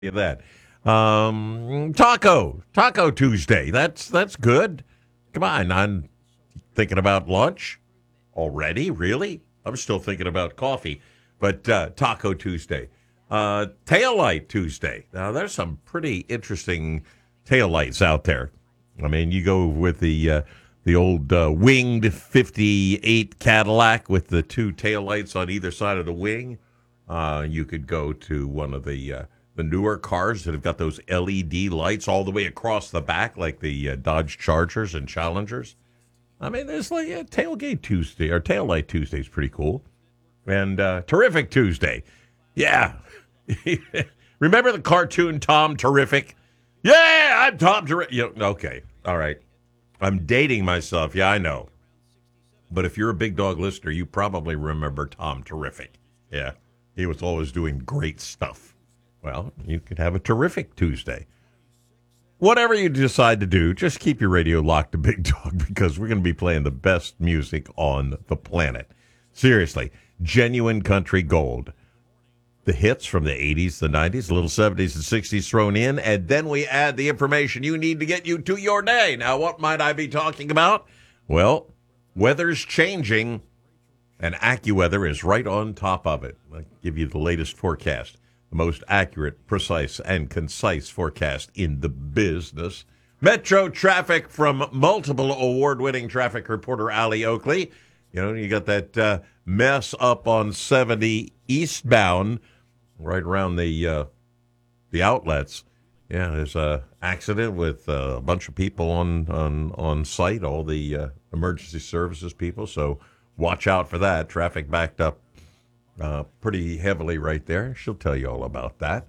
that. Taco Tuesday. That's good. Come on, I'm thinking about lunch already. Really? I'm still thinking about coffee. But Taco Tuesday, Taillight Tuesday. Now there's some pretty interesting taillights out there. I mean, you go with the old winged '58 Cadillac with the two taillights on either side of the wing. You could go to one of the newer cars that have got those LED lights all the way across the back, like the Dodge Chargers and Challengers. I mean, there's like Tailgate Tuesday or Taillight Tuesday is pretty cool, and Terrific Tuesday. Yeah, remember the cartoon Tom Terrific? Yeah, I'm Tom Terrific. Okay, all right. I'm dating myself. Yeah, I know. But if you're a Big Dog listener, you probably remember Tom Terrific. Yeah, he was always doing great stuff. Well, you could have a terrific Tuesday. Whatever you decide to do, just keep your radio locked to Big Dog because we're going to be playing the best music on the planet. Seriously, genuine country gold. The hits from the 80s, the 90s, the little 70s and 60s thrown in, and then we add the information you need to get you to your day. Now, what might I be talking about? Well, weather's changing, and AccuWeather is right on top of it. I'll give you the latest forecast, the most accurate, precise, and concise forecast in the business. Metro traffic from multiple award-winning traffic reporter Allie Oakley. You know, you got that mess up on 70 eastbound, right around the outlets. Yeah, there's a accident with a bunch of people on site, all the emergency services people. So watch out for that. Traffic backed up pretty heavily right there. She'll tell you all about that.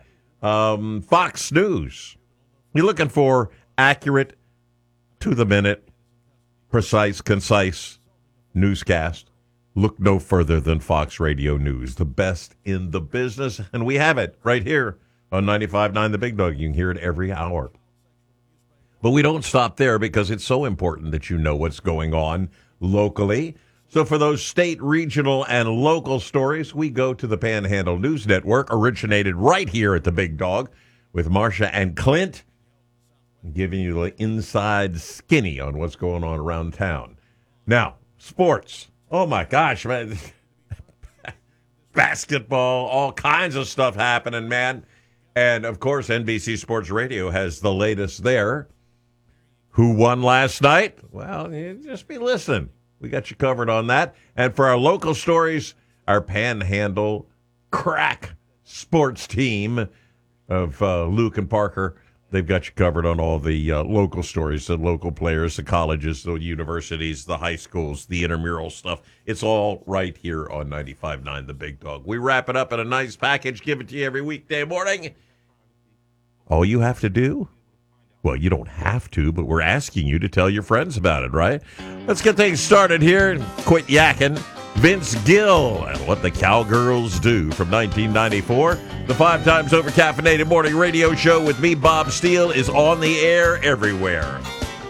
Fox News. You're looking for accurate, to-the-minute, precise, concise newscast. Look no further than Fox Radio News, the best in the business. And we have it right here on 95.9 The Big Dog. You can hear it every hour. But we don't stop there because it's so important that you know what's going on locally. So for those state, regional, and local stories, we go to the Panhandle News Network, originated right here at the Big Dog, with Marcia and Clint, giving you the inside skinny on what's going on around town. Now, sports. Oh, my gosh, man. Basketball, all kinds of stuff happening, man. And, of course, NBC Sports Radio has the latest there. Who won last night? Well, you just be listening. We got you covered on that. And for our local stories, our Panhandle crack sports team of Luke and Parker, they've got you covered on all the local stories, the local players, the colleges, the universities, the high schools, the intramural stuff. It's all right here on 95.9 The Big Dog. We wrap it up in a nice package, give it to you every weekday morning. All you have to do? Well, you don't have to, but we're asking you to tell your friends about it, right? Let's get things started here and quit yakking. Vince Gill and What the Cowgirls Do from 1994. The 5 times over caffeinated morning radio show with me, Bob Steele, is on the air everywhere.